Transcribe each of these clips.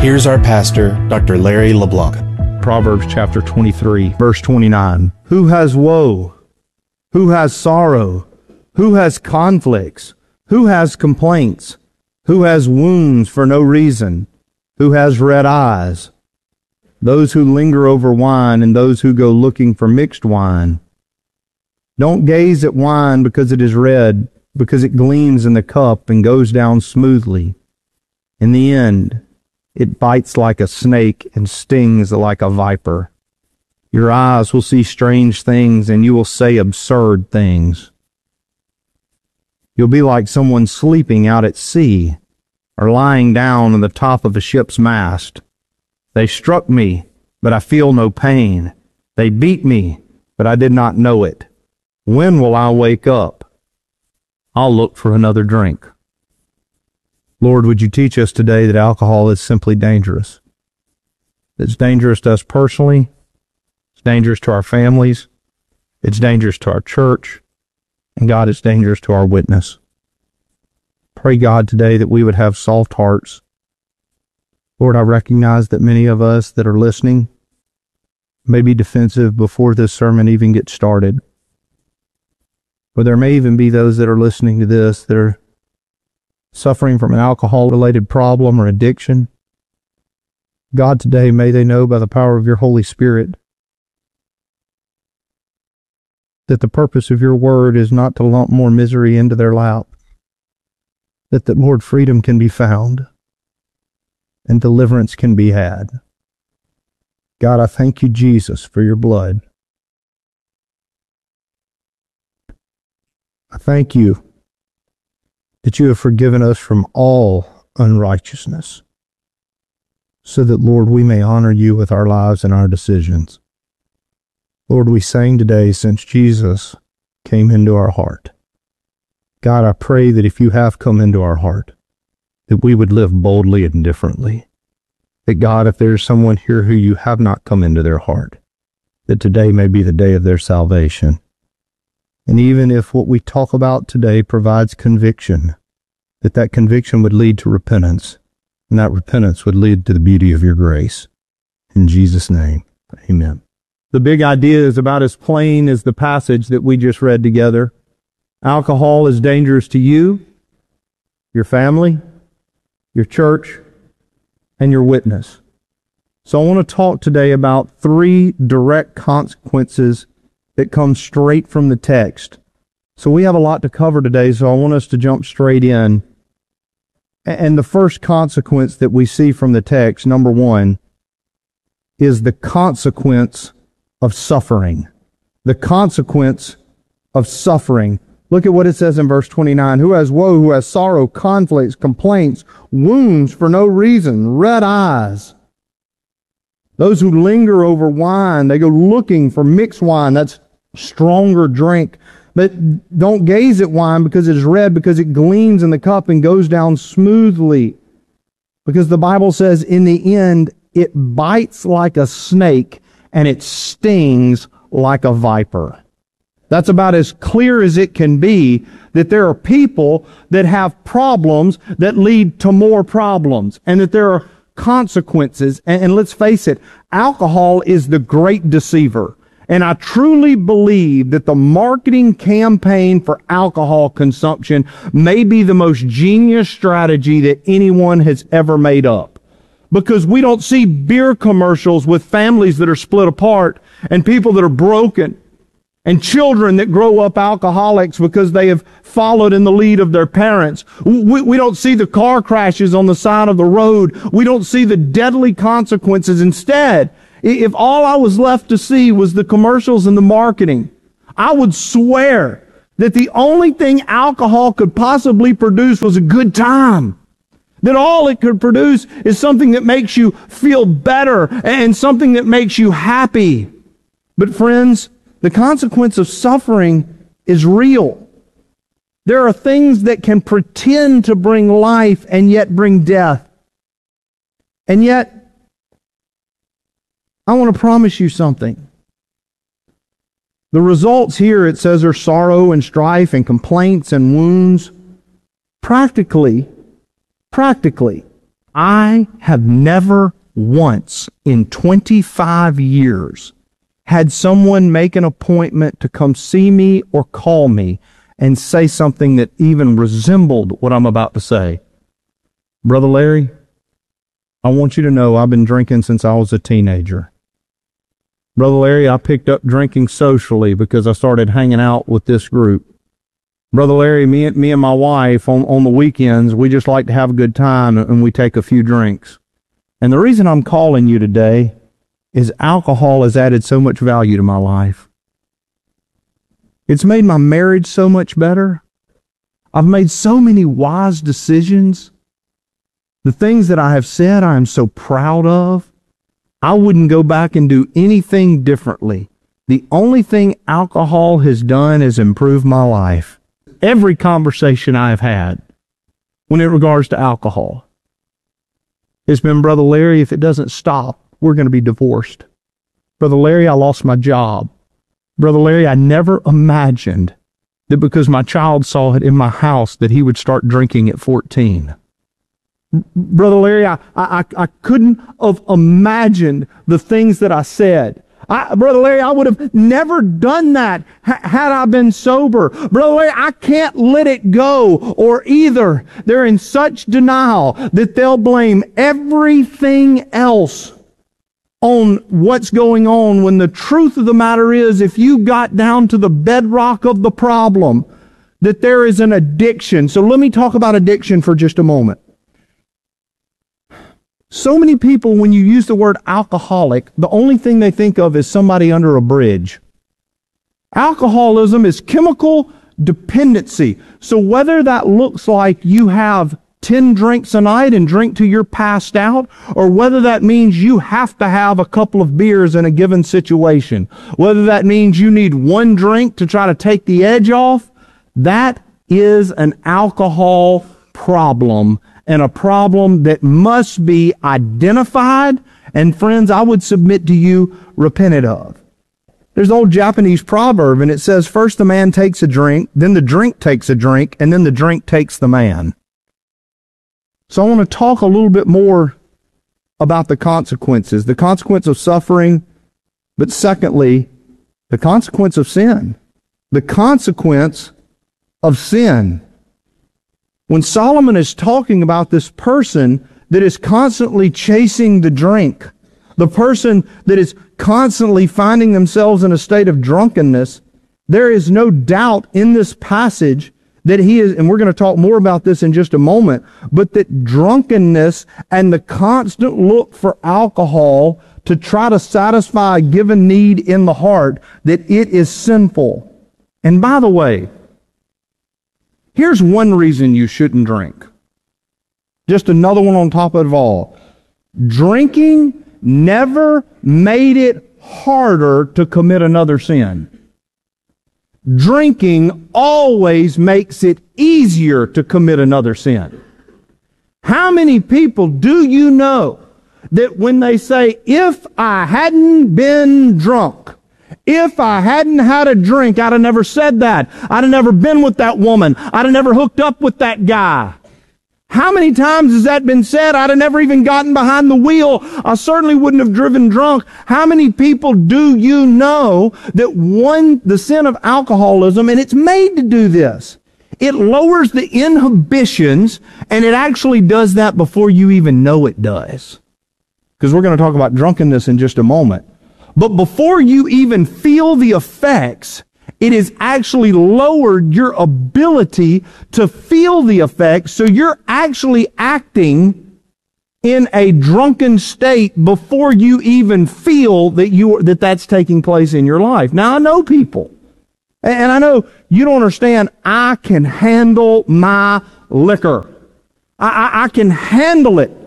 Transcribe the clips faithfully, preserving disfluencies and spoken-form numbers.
Here's our pastor, Doctor Larry LeBlanc. Proverbs chapter twenty-three, verse twenty-nine. Who has woe? Who has sorrow? Who has conflicts? Who has complaints? Who has wounds for no reason? Who has red eyes? Those who linger over wine and those who go looking for mixed wine. Don't gaze at wine because it is red, because it gleams in the cup and goes down smoothly. In the end, it bites like a snake and stings like a viper. Your eyes will see strange things and you will say absurd things. You'll be like someone sleeping out at sea or lying down on the top of a ship's mast. They struck me, but I feel no pain. They beat me, but I did not know it. When will I wake up? I'll look for another drink. Lord, would you teach us today that alcohol is simply dangerous? It's dangerous to us personally. It's dangerous to our families. It's dangerous to our church. And God, it's dangerous to our witness. Pray, God, today that we would have soft hearts. Lord, I recognize that many of us that are listening may be defensive before this sermon even gets started. Or there may even be those that are listening to this that are suffering from an alcohol-related problem or addiction. God, today, may they know by the power of your Holy Spirit that the purpose of your word is not to lump more misery into their lap, that, that Lord, freedom can be found and deliverance can be had. God, I thank you, Jesus, for your blood. I thank you that you have forgiven us from all unrighteousness, so that, Lord, we may honor you with our lives and our decisions. Lord, we sang today, since Jesus came into our heart. God, I pray that if you have come into our heart, that we would live boldly and differently. That, God, if there's someone here who you have not come into their heart, that today may be the day of their salvation. And even if what we talk about today provides conviction, that that conviction would lead to repentance, and that repentance would lead to the beauty of your grace. In Jesus' name, amen. The big idea is about as plain as the passage that we just read together. Alcohol is dangerous to you, your family, your church, and your witness. So I want to talk today about three direct consequences that come straight from the text. So we have a lot to cover today, so I want us to jump straight in. And the first consequence that we see from the text, number one, is the consequence of suffering. The consequence of suffering. Look at what it says in verse twenty-nine. Who has woe, who has sorrow, conflicts, complaints, wounds for no reason, red eyes. Those who linger over wine, they go looking for mixed wine. That's stronger drink. But don't gaze at wine because it is red, because it gleams in the cup and goes down smoothly. Because the Bible says in the end, it bites like a snake and it stings like a viper. That's about as clear as it can be, that there are people that have problems that lead to more problems, and that there are consequences. And, and let's face it, alcohol is the great deceiver. And I truly believe that the marketing campaign for alcohol consumption may be the most genius strategy that anyone has ever made up. Because we don't see beer commercials with families that are split apart and people that are broken and children that grow up alcoholics because they have followed in the lead of their parents. We, we don't see the car crashes on the side of the road. We don't see the deadly consequences. Instead, if all I was left to see was the commercials and the marketing, I would swear that the only thing alcohol could possibly produce was a good time. That all it could produce is something that makes you feel better and something that makes you happy. But friends, the consequence of suffering is real. There are things that can pretend to bring life and yet bring death. And yet, I want to promise you something. The results here, it says, are sorrow and strife and complaints and wounds. Practically, practically, I have never once in twenty-five years had someone make an appointment to come see me or call me and say something that even resembled what I'm about to say. Brother Larry, I want you to know I've been drinking since I was a teenager. Brother Larry, I picked up drinking socially because I started hanging out with this group. Brother Larry, me and, me and my wife, on, on the weekends, we just like to have a good time and we take a few drinks. And the reason I'm calling you today is alcohol has added so much value to my life. It's made my marriage so much better. I've made so many wise decisions. The things that I have said, I am so proud of. I wouldn't go back and do anything differently. The only thing alcohol has done is improve my life. Every conversation I have had when it regards to alcohol, it's been, Brother Larry, if it doesn't stop, we're going to be divorced. Brother Larry, I lost my job. Brother Larry, I never imagined that because my child saw it in my house that he would start drinking at fourteen. Brother Larry, I, I, I couldn't have imagined the things that I said. I, Brother Larry, I would have never done that ha- had I been sober. Brother Larry, I can't let it go. Or either they're in such denial that they'll blame everything else on what's going on, when the truth of the matter is, if you got down to the bedrock of the problem, that there is an addiction. So let me talk about addiction for just a moment. So many people, when you use the word alcoholic, the only thing they think of is somebody under a bridge. Alcoholism is chemical dependency. So whether that looks like you have ten drinks a night and drink till you're passed out, or whether that means you have to have a couple of beers in a given situation, whether that means you need one drink to try to take the edge off, that is an alcohol problem, and a problem that must be identified, and friends, I would submit to you, repented of. There's an old Japanese proverb, and it says, first the man takes a drink, then the drink takes a drink, and then the drink takes the man. So I want to talk a little bit more about the consequences, the consequence of suffering, but secondly, the consequence of sin. The consequence of sin. When Solomon is talking about this person that is constantly chasing the drink, the person that is constantly finding themselves in a state of drunkenness, there is no doubt in this passage that he is, and we're going to talk more about this in just a moment, but that drunkenness and the constant look for alcohol to try to satisfy a given need in the heart, that it is sinful. And by the way, here's one reason you shouldn't drink. Just another one on top of it all. Drinking never made it harder to commit another sin. Drinking always makes it easier to commit another sin. How many people do you know that when they say, if I hadn't been drunk, if I hadn't had a drink, I'd have never said that. I'd have never been with that woman. I'd have never hooked up with that guy. How many times has that been said? I'd have never even gotten behind the wheel. I certainly wouldn't have driven drunk. How many people do you know that one, the sin of alcoholism, and it's made to do this, it lowers the inhibitions, and it actually does that before you even know it does. Because we're going to talk about drunkenness in just a moment. But before you even feel the effects, it has actually lowered your ability to feel the effects, so you're actually acting in a drunken state before you even feel that you that that's taking place in your life. Now, I know people, and I know you don't understand, I can handle my liquor. I, I, I can handle it.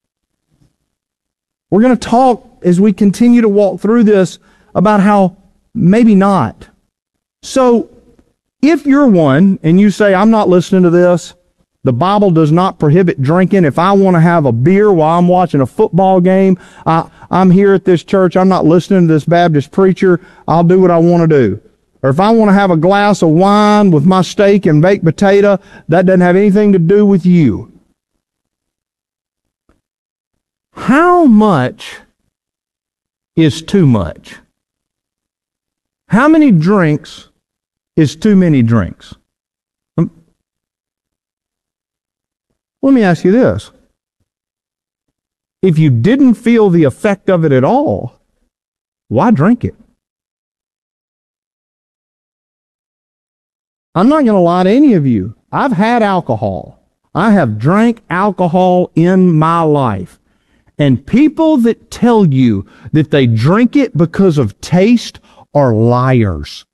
We're going to talk as we continue to walk through this about how maybe not. So, if you're one and you say, I'm not listening to this, the Bible does not prohibit drinking. If I want to have a beer while I'm watching a football game, I, I'm here at this church, I'm not listening to this Baptist preacher, I'll do what I want to do. Or if I want to have a glass of wine with my steak and baked potato, that doesn't have anything to do with you. How much is too much? How many drinks is too many drinks? Um, let me ask you this. If you didn't feel the effect of it at all, why drink it? I'm not going to lie to any of you. I've had alcohol. I have drank alcohol in my life. And people that tell you that they drink it because of taste are liars.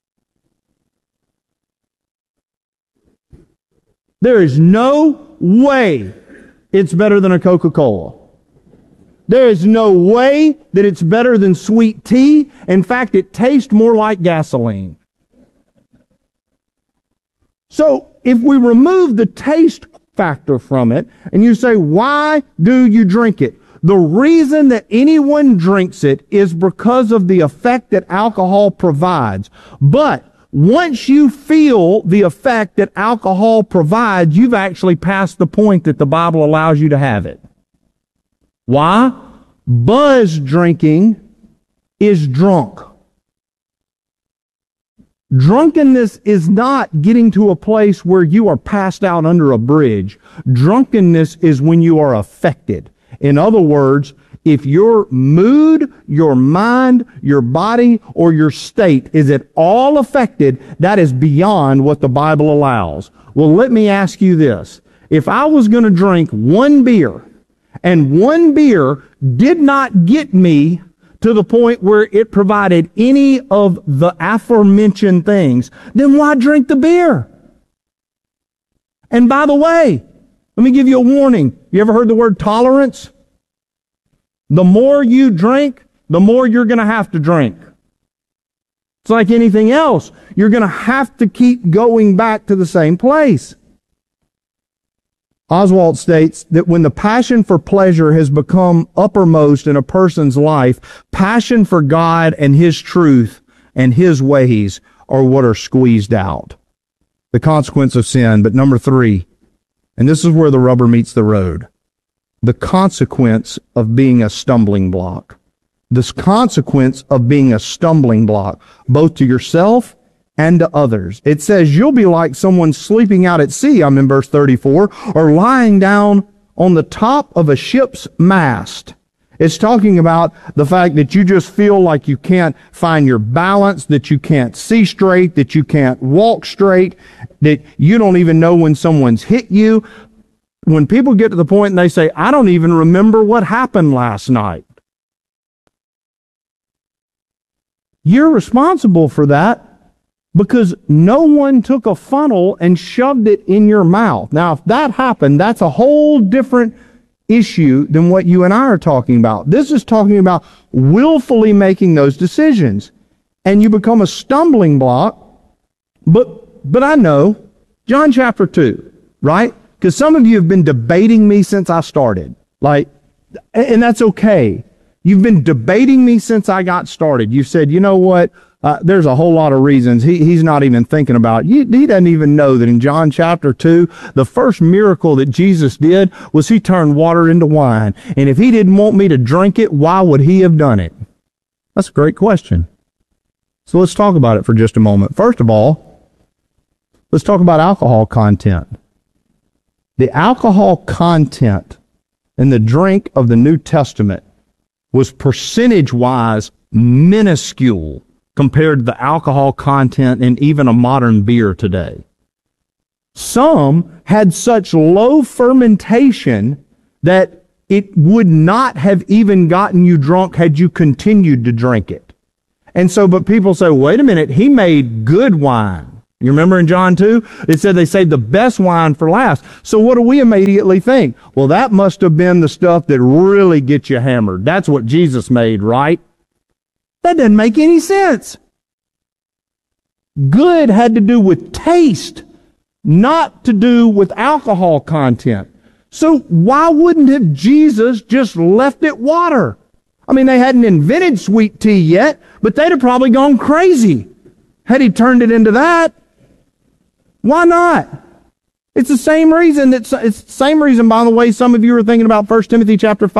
There is no way it's better than a Coca-Cola. There is no way that it's better than sweet tea. In fact, it tastes more like gasoline. So if we remove the taste factor from it, and you say, why do you drink it? The reason that anyone drinks it is because of the effect that alcohol provides. But once you feel the effect that alcohol provides, you've actually passed the point that the Bible allows you to have it. Why? Buzz drinking is drunk. Drunkenness is not getting to a place where you are passed out under a bridge. Drunkenness is when you are affected. In other words, if your mood, your mind, your body, or your state is at all affected, that is beyond what the Bible allows. Well, let me ask you this. If I was going to drink one beer, and one beer did not get me to the point where it provided any of the aforementioned things, then why drink the beer? And by the way, let me give you a warning. You ever heard the word tolerance? The more you drink, the more you're going to have to drink. It's like anything else. You're going to have to keep going back to the same place. Oswald states that when the passion for pleasure has become uppermost in a person's life, passion for God and His truth and His ways are what are squeezed out. The consequence of sin. But number three, and this is where the rubber meets the road, the consequence of being a stumbling block. This consequence of being a stumbling block, both to yourself and to others. It says you'll be like someone sleeping out at sea, I'm in verse thirty-four, or lying down on the top of a ship's mast. It's talking about the fact that you just feel like you can't find your balance, that you can't see straight, that you can't walk straight, that you don't even know when someone's hit you. When people get to the point and they say, I don't even remember what happened last night. You're responsible for that because no one took a funnel and shoved it in your mouth. Now, if that happened, that's a whole different issue than what you and I are talking about. This is talking about willfully making those decisions. And you become a stumbling block. But, but I know, John chapter two, right? Because some of you have been debating me since I started. Like, and that's okay. You've been debating me since I got started. You said, you know what? Uh, there's a whole lot of reasons he, he's not even thinking about. He, he doesn't even know that in John chapter two, the first miracle that Jesus did was he turned water into wine. And if he didn't want me to drink it, why would he have done it? That's a great question. So let's talk about it for just a moment. First of all, let's talk about alcohol content. The alcohol content in the drink of the New Testament was percentage-wise minuscule compared to the alcohol content in even a modern beer today. Some had such low fermentation that it would not have even gotten you drunk had you continued to drink it. And so, but people say, wait a minute, he made good wine. You remember in John two? It said they saved the best wine for last. So what do we immediately think? Well, that must have been the stuff that really gets you hammered. That's what Jesus made, right? That doesn't make any sense. Good had to do with taste, not to do with alcohol content. So why wouldn't have Jesus just left it water? I mean, they hadn't invented sweet tea yet, but they'd have probably gone crazy had he turned it into that. Why not? It's the same reason that it's the same reason, by the way, some of you are thinking about First Timothy chapter five.